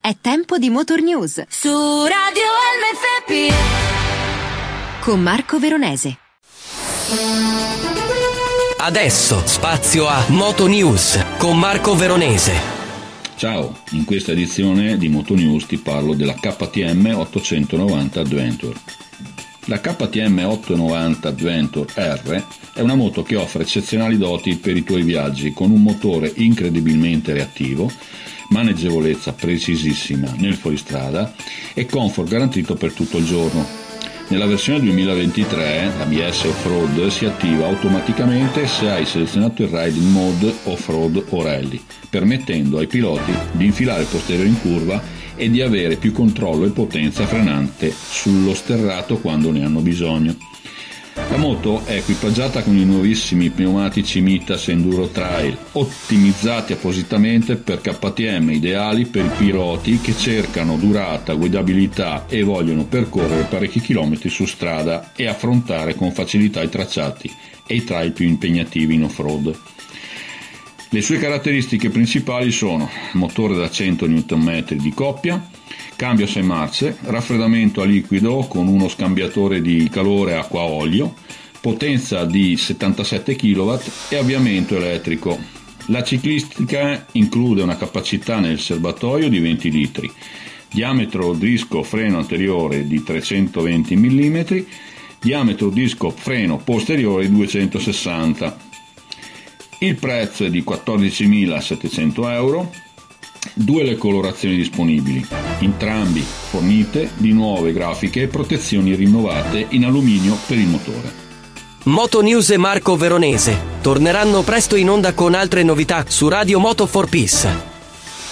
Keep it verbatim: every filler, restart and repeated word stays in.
È tempo di Motor News su Radio M F P con Marco Veronese. Adesso spazio a Moto News con Marco Veronese. Ciao, in questa edizione di Moto News ti parlo della K T M ottocentonovanta Adventure. La K T M ottocentonovanta Adventure R è una moto che offre eccezionali doti per i tuoi viaggi, con un motore incredibilmente reattivo, maneggevolezza precisissima nel fuoristrada e comfort garantito per tutto il giorno. Nella versione duemilaventitré l'A B S Off-Road si attiva automaticamente se hai selezionato il Riding Mode Off-Road o Rally, permettendo ai piloti di infilare il posteriore in curva e di avere più controllo e potenza frenante sullo sterrato quando ne hanno bisogno. La moto è equipaggiata con i nuovissimi pneumatici Mitas Enduro Trail, ottimizzati appositamente per K T M, ideali per i piloti che cercano durata, guidabilità e vogliono percorrere parecchi chilometri su strada e affrontare con facilità i tracciati e i trail più impegnativi in off-road. Le sue caratteristiche principali sono motore da cento newton metri di coppia, cambio a sei marce, raffreddamento a liquido con uno scambiatore di calore acqua-olio, potenza di settantasette chilowatt e avviamento elettrico. La ciclistica include una capacità nel serbatoio di venti litri, diametro disco freno anteriore di trecentoventi millimetri, diametro disco freno posteriore di duecentosessanta. Il prezzo è di quattordicimilasettecento euro. Due le colorazioni disponibili, entrambi fornite di nuove grafiche e protezioni rinnovate in alluminio per il motore. Moto News e Marco Veronese torneranno presto in onda con altre novità su Radio Moto for Peace.